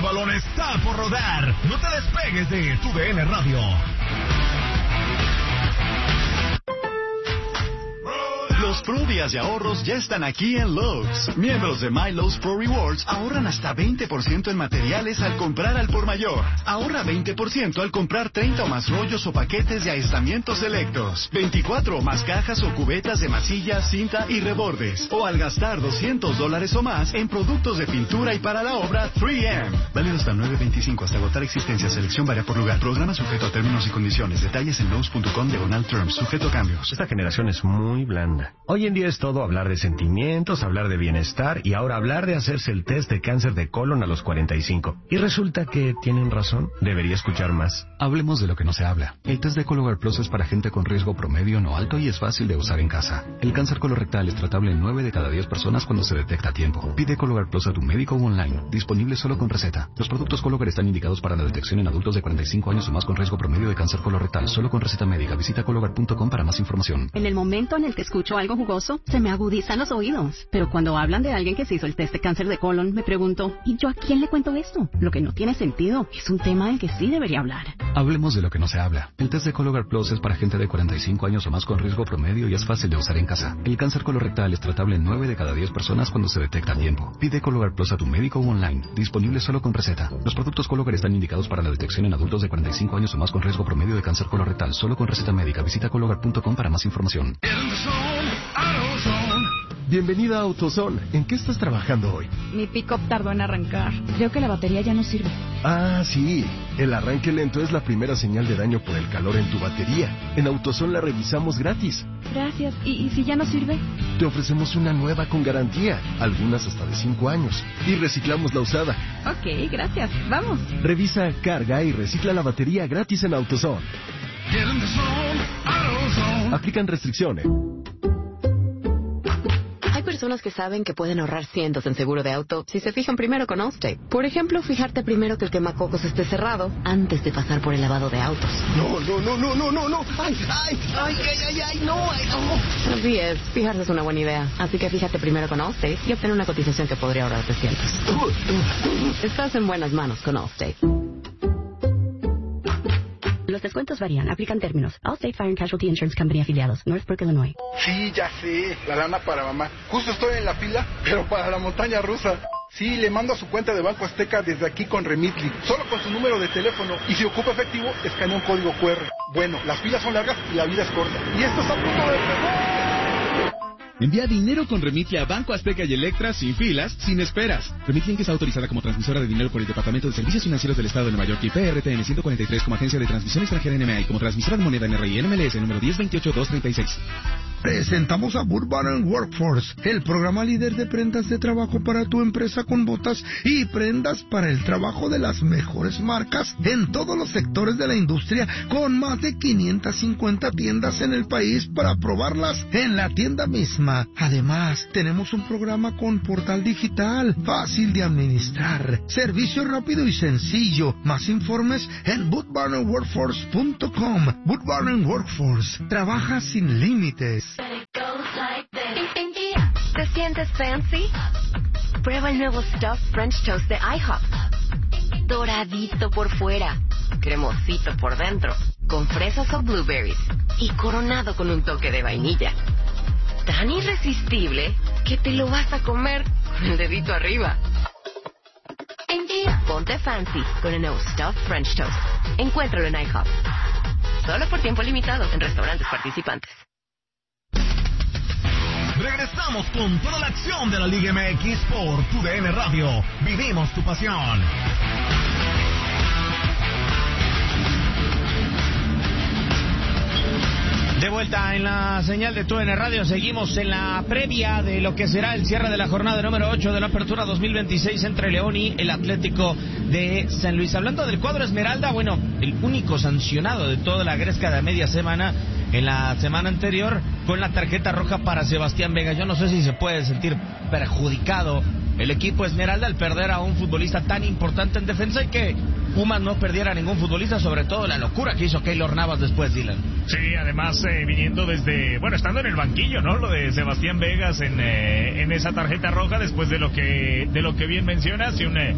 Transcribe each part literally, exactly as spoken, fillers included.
balón está por rodar. No te despegues de tu D N Radio. Los Pro Días de ahorros ya están aquí en Lowe's. Miembros de My Lowe's Pro Rewards ahorran hasta veinte por ciento en materiales al comprar al por mayor. Ahorra veinte por ciento al comprar treinta o más rollos o paquetes de aislamientos selectos. veinticuatro o más cajas o cubetas de masilla, cinta y rebordes. O al gastar doscientos dólares o más en productos de pintura y para la obra tres eme. Válido hasta el nueve veinticinco hasta agotar existencia. Selección varía por lugar. Programa sujeto a términos y condiciones. Detalles en Lowe's punto com diagonal terms. Sujeto a cambios. Esta generación es muy blanda. Hoy en día es todo hablar de sentimientos, hablar de bienestar y ahora hablar de hacerse el test de cáncer de colon a los cuarenta y cinco. Y resulta que tienen razón. Debería escuchar más. Hablemos de lo que no se habla. El test de Cologuard Plus es para gente con riesgo promedio no alto y es fácil de usar en casa. El cáncer colorectal es tratable en nueve de cada diez personas cuando se detecta a tiempo. Pide Cologuard Plus a tu médico o online. Disponible solo con receta. Los productos Cologuard están indicados para la detección en adultos de cuarenta y cinco años o más con riesgo promedio de cáncer colorectal. Solo con receta médica. Visita Cologuard punto com para más información. En el momento en el que escucho algo jugoso, se me agudizan los oídos. Pero cuando hablan de alguien que se hizo el test de cáncer de colon, me pregunto, ¿y yo a quién le cuento esto? Lo que no tiene sentido. Es un tema del que sí debería hablar. Hablemos de lo que no se habla. El test de Cologuard Plus es para gente de cuarenta y cinco años o más con riesgo promedio y es fácil de usar en casa. El cáncer colorectal es tratable en nueve de cada diez personas cuando se detecta a tiempo. Pide Cologuard Plus a tu médico o online. Disponible solo con receta. Los productos Cologuard están indicados para la detección en adultos de cuarenta y cinco años o más con riesgo promedio de cáncer colorectal. Solo con receta médica. Visita Cologuard punto com para más información. Bienvenida a AutoZone. ¿En qué estás trabajando hoy? Mi pick-up tardó en arrancar. Creo que la batería ya no sirve. Ah, sí. El arranque lento es la primera señal de daño por el calor en tu batería. En AutoZone la revisamos gratis. Gracias. ¿Y, y si ya no sirve? Te ofrecemos una nueva con garantía, algunas hasta de cinco años. Y reciclamos la usada. Ok, gracias. Vamos. Revisa, carga y recicla la batería gratis en AutoZone. Aplican restricciones. Hay personas que saben que pueden ahorrar cientos en seguro de auto si se fijan primero con Allstate. Por ejemplo, fijarte primero que el quemacocos esté cerrado antes de pasar por el lavado de autos. No, no, no, no, no, no, no. Ay, ay, ay, ay, ay, ay, no, ay, no. Así es, fijarse es una buena idea. Así que fíjate primero con Allstate y obtén una cotización que podría ahorrarte cientos. Estás en buenas manos con Allstate. Los descuentos varían. Aplican términos. Allstate Fire and Casualty Insurance Company afiliados. Northbrook, Illinois. Sí, ya sé. La lana para mamá. Justo estoy en la fila, pero para la montaña rusa. Sí, le mando a su cuenta de Banco Azteca desde aquí con Remitly. Solo con su número de teléfono. Y si ocupa efectivo, escanea un código cu erre. Bueno, las filas son largas y la vida es corta. Y esto está a punto de empezar. Envía dinero con Remitly a Banco Azteca y Electra sin filas, sin esperas. Remitly es autorizada como transmisora de dinero por el Departamento de Servicios Financieros del Estado de Nueva York y P R T N ciento cuarenta y tres como agencia de transmisión extranjera N M A y como transmisora de moneda N R I N M L S número diez veintiocho dos treinta y seis. Presentamos a Burbank Workforce, el programa líder de prendas de trabajo para tu empresa con botas y prendas para el trabajo de las mejores marcas en todos los sectores de la industria, con más de quinientas cincuenta tiendas en el país para probarlas en la tienda misma. Además, tenemos un programa con portal digital, fácil de administrar, servicio rápido y sencillo. Más informes en boot barn workforce punto com. Boot Barn Workforce, trabaja sin límites. ¿Te sientes fancy? Prueba el nuevo Stuffed French Toast de IHOP. Doradito por fuera, cremosito por dentro, con fresas o blueberries y coronado con un toque de vainilla. Tan irresistible que te lo vas a comer con el dedito arriba. Ponte fancy con el nuevo Stuffed French Toast. Encuéntralo en IHOP. Solo por tiempo limitado en restaurantes participantes. Regresamos con toda la acción de la Liga M X por tu D N Radio. Vivimos tu pasión. De vuelta en la señal de T U D N Radio, seguimos en la previa de lo que será el cierre de la jornada número ocho de la Apertura dos mil veintiséis entre León y el Atlético de San Luis. Hablando del cuadro Esmeralda, bueno, el único sancionado de toda la gresca de media semana en la semana anterior con la tarjeta roja para Sebastián Vega. Yo no sé si se puede sentir perjudicado el equipo Esmeralda al perder a un futbolista tan importante en defensa y que Pumas no perdiera a ningún futbolista, sobre todo la locura que hizo Keylor Navas después, Dylan. Sí, además eh, viniendo desde, bueno, estando en el banquillo, ¿no? Lo de Sebastián Vegas en, eh, en esa tarjeta roja después de lo que de lo que bien mencionas y un, eh,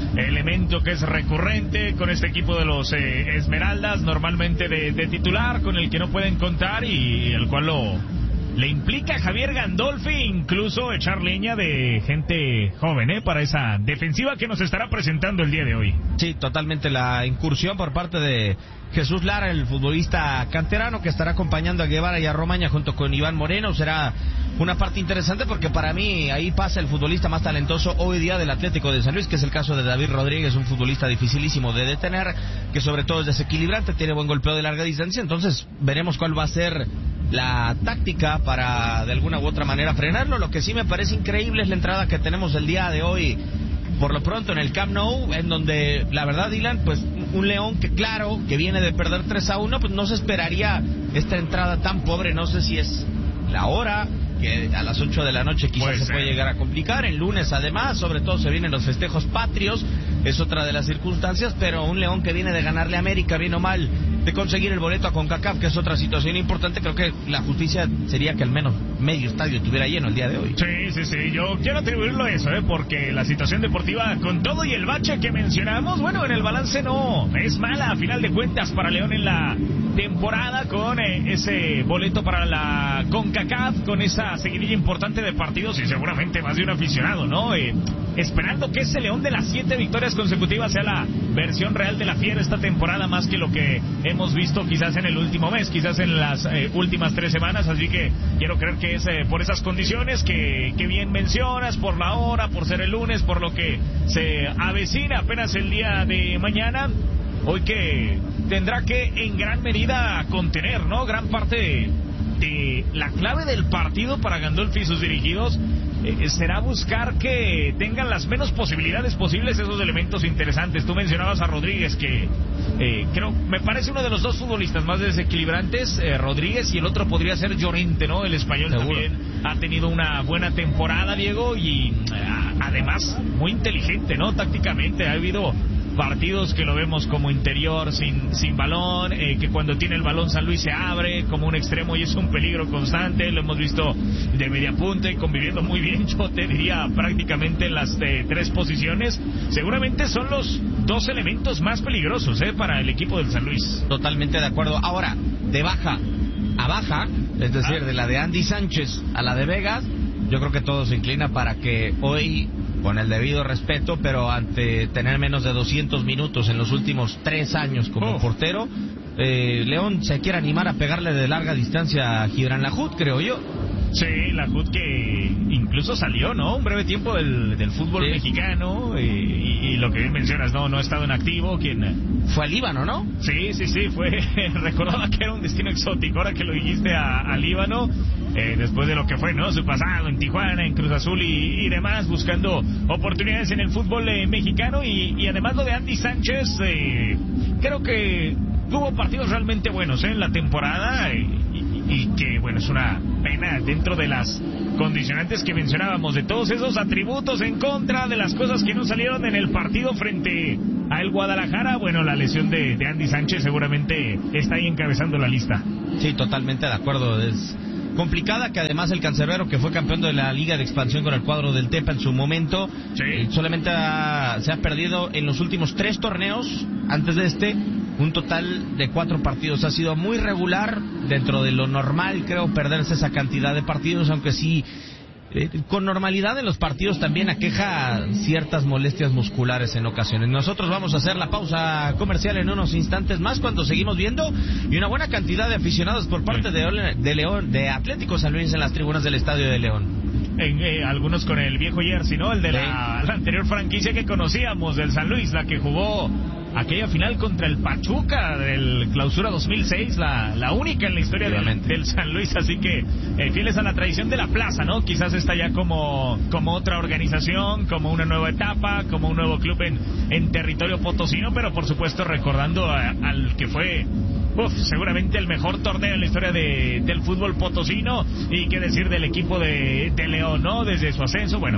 elemento que es recurrente con este equipo de los eh, Esmeraldas, normalmente de, de titular, con el que no pueden contar y el cual lo le implica a Javier Gandolfi incluso echar leña de gente joven, ¿eh? Para esa defensiva que nos estará presentando el día de hoy. Sí, totalmente la incursión por parte de Jesús Lara, el futbolista canterano que estará acompañando a Guevara y a Romaña junto con Iván Moreno. Será una parte interesante porque para mí ahí pasa el futbolista más talentoso hoy día del Atlético de San Luis, que es el caso de David Rodríguez, un futbolista dificilísimo de detener, que sobre todo es desequilibrante, tiene buen golpeo de larga distancia. Entonces veremos cuál va a ser la táctica para de alguna u otra manera frenarlo. Lo que sí me parece increíble es la entrada que tenemos el día de hoy, por lo pronto en el Camp Nou, en donde la verdad, Dylan, pues un León que claro, que viene de perder tres a uno, pues no se esperaría esta entrada tan pobre. No sé si es la hora, que a las ocho de la noche quizás puede se puede llegar a complicar. El lunes además, sobre todo se vienen los festejos patrios, es otra de las circunstancias, pero un León que viene de ganarle a América, bien o mal, de conseguir el boleto a CONCACAF, que es otra situación importante. Creo que la justicia sería que al menos medio estadio estuviera lleno el día de hoy. Sí, sí, sí, yo quiero atribuirlo a eso, ¿eh? Porque la situación deportiva, con todo y el bache que mencionamos, bueno, en el balance no es mala, a final de cuentas, para León en la temporada, con eh, ese boleto para la CONCACAF, con esa seguidilla importante de partidos y seguramente más de un aficionado, ¿no? Eh, esperando que ese León de las siete victorias consecutivas sea la versión real de la Fiera esta temporada, más que lo que hemos visto quizás en el último mes, quizás en las eh, últimas tres semanas, así que quiero creer que es eh, por esas condiciones que, que bien mencionas, por la hora, por ser el lunes, por lo que se avecina apenas el día de mañana, hoy que tendrá que en gran medida contener, ¿no? Gran parte de, de la clave del partido para Gandolfi y sus dirigidos Eh, será buscar que tengan las menos posibilidades posibles esos elementos interesantes. Tú mencionabas a Rodríguez, que eh, creo, me parece uno de los dos futbolistas más desequilibrantes, eh, Rodríguez, y el otro podría ser Llorente, ¿no? El español Seguro. También ha tenido una buena temporada, Diego, y eh, además muy inteligente, ¿no? Tácticamente ha habido partidos que lo vemos como interior sin, sin balón, eh, que cuando tiene el balón San Luis se abre como un extremo y es un peligro constante. Lo hemos visto de media punta y conviviendo muy bien, yo te diría prácticamente en las eh, tres posiciones. Seguramente son los dos elementos más peligrosos eh, para el equipo del San Luis. Totalmente de acuerdo. Ahora, de baja a baja, es decir, ah. de la de Andy Sánchez a la de Vegas, yo creo que todo se inclina para que hoy, con el debido respeto, pero ante tener menos de doscientos minutos en los últimos tres años como oh. portero, eh, León se quiere animar a pegarle de larga distancia a Gibran Lahoud, creo yo. Sí, Lahoud que incluso salió, ¿no? Un breve tiempo del, del fútbol sí. mexicano eh, y, y lo que bien mencionas, no, no ha estado en activo. ¿Quién? Fue al Líbano, ¿no? Sí, sí, sí, fue. Recordaba que era un destino exótico, ahora que lo dijiste a, a Líbano, eh, después de lo que fue, ¿no? Su pasado en Tijuana, en Cruz Azul y, y demás, buscando oportunidades en el fútbol eh, mexicano y, y además lo de Andy Sánchez, eh, creo que tuvo partidos realmente buenos ¿eh? en la temporada y, y, y que, bueno, es una pena dentro de las condicionantes que mencionábamos, de todos esos atributos en contra de las cosas que no salieron en el partido frente a el Guadalajara. Bueno, la lesión de, de Andy Sánchez seguramente está ahí encabezando la lista. Sí, totalmente de acuerdo. Es complicada, que además el cancerbero, que fue campeón de la Liga de Expansión con el cuadro del Tepa en su momento, sí. eh, solamente ha, se ha perdido en los últimos tres torneos antes de este un total de cuatro partidos. Ha sido muy regular, dentro de lo normal, creo, perderse esa cantidad de partidos, aunque sí, eh, con normalidad en los partidos también aqueja ciertas molestias musculares en ocasiones. Nosotros vamos a hacer la pausa comercial en unos instantes más, cuando seguimos viendo y una buena cantidad de aficionados por parte de, de León, de Atlético San Luis en las tribunas del Estadio de León. En, eh, algunos con el viejo jersey, ¿no? El de la, la anterior franquicia que conocíamos del San Luis, la que jugó aquella final contra el Pachuca del Clausura dos mil seis, la, la única en la historia del, del San Luis, así que eh, fieles a la tradición de la plaza, ¿no? Quizás está ya como, como otra organización, como una nueva etapa, como un nuevo club en, en territorio potosino, pero por supuesto recordando a, al que fue uf, seguramente el mejor torneo en la historia de, del fútbol potosino, y qué decir del equipo de, de León, ¿no? Desde su ascenso, bueno,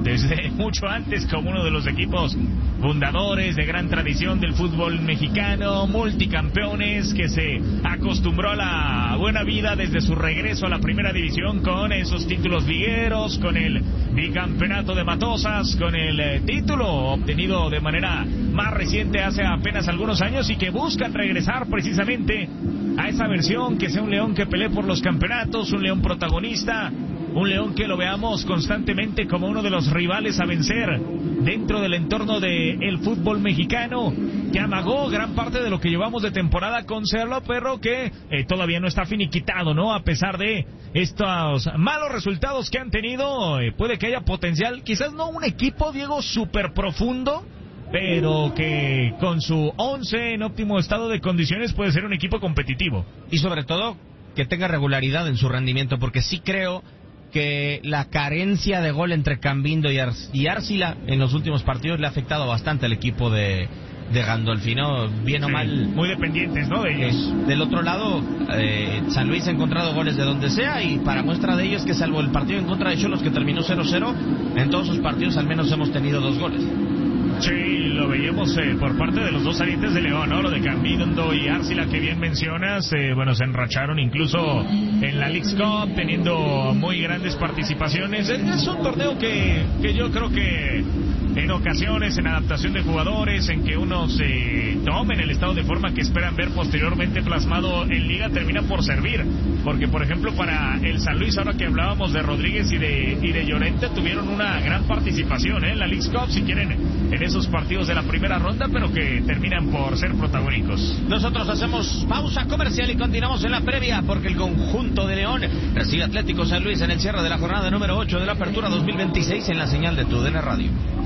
desde mucho antes como uno de los equipos fundadores de gran tradición del fútbol mexicano, multicampeones, que se acostumbró a la buena vida desde su regreso a la primera división con esos títulos ligueros, con el bicampeonato de Matosas, con el eh, título obtenido de manera más reciente hace apenas algunos años, y que buscan regresar precisamente a esa versión, que sea un León que pelee por los campeonatos, un León protagonista, un León que lo veamos constantemente como uno de los rivales a vencer dentro del entorno del fútbol mexicano, que amagó gran parte de lo que llevamos de temporada con Cerro, pero que eh, todavía no está finiquitado, ¿no? A pesar de estos malos resultados que han tenido, eh, puede que haya potencial, quizás no un equipo, Diego, súper profundo, pero que con su once en óptimo estado de condiciones puede ser un equipo competitivo. Y sobre todo, que tenga regularidad en su rendimiento, porque sí creo que la carencia de gol entre Cambindo y, Ar y Arcila en los últimos partidos le ha afectado bastante al equipo de, de Gandolfi, ¿no? Bien o sí, mal. Muy dependientes, ¿no? De ellos. Eh, del otro lado, eh, San Luis ha encontrado goles de donde sea, y para muestra de ello es que, salvo el partido en contra de Xolos, que terminó cero cero, en todos sus partidos al menos hemos tenido dos goles. Sí, lo veíamos eh, por parte de los dos salientes de León, ¿no? Lo de Cambindo y Arcila, que bien mencionas, eh, bueno, se enracharon incluso en la Leagues Cup, teniendo muy grandes participaciones. Es un torneo que, que yo creo que en ocasiones, en adaptación de jugadores, en que uno se tome en el estado de forma que esperan ver posteriormente plasmado en liga, termina por servir. Porque, por ejemplo, para el San Luis, ahora que hablábamos de Rodríguez y de, y de Llorente, tuvieron una gran participación, ¿eh? En la Leagues Cup, si quieren, en esos partidos de la primera ronda, pero que terminan por ser protagónicos. Nosotros hacemos pausa comercial y continuamos en la previa, porque el conjunto de León recibe Atlético San Luis en el cierre de la jornada número ocho de la Apertura dos mil veintiséis en la señal de TUDN Radio.